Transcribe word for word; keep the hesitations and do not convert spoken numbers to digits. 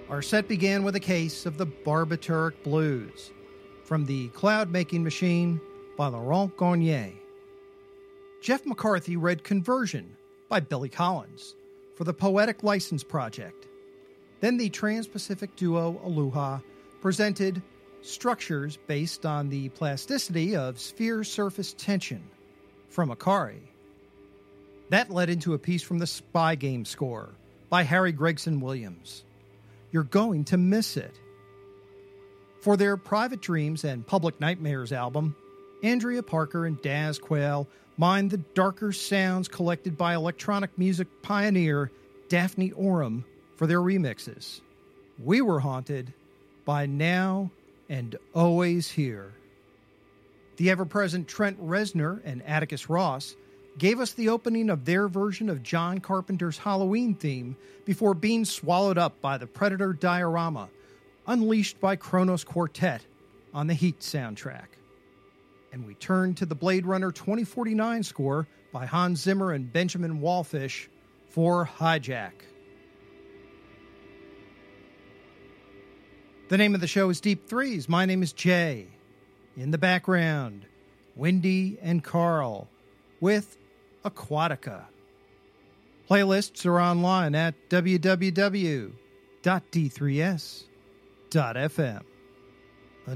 Our set began with a case of the Barbituric Blues from the Cloud-Making Machine by Laurent Garnier. Jeff McCarthy read Conversion by Billy Collins for the Poetic License Project. Then the Trans-Pacific duo Aloha presented Structures based on the plasticity of sphere surface tension from Akari. That led into a piece from the Spy Game score by Harry Gregson Williams. You're going to miss it. For their Private Dreams and Public Nightmares album, Andrea Parker and Daz Quayle mined the darker sounds collected by electronic music pioneer Daphne Oram for their remixes. We were haunted by Now and Always Here. The ever-present Trent Reznor and Atticus Ross gave us the opening of their version of John Carpenter's Halloween theme before being swallowed up by the Predator diorama, unleashed by Kronos Quartet on the Heat soundtrack. And we turned to the Blade Runner twenty forty-nine score by Hans Zimmer and Benjamin Wallfish for Hijack. The name of the show is Deep Threes. My name is Jay. In the background, Wendy and Carl with Aquatica. Playlists are online at w w w dot d three s dot f m.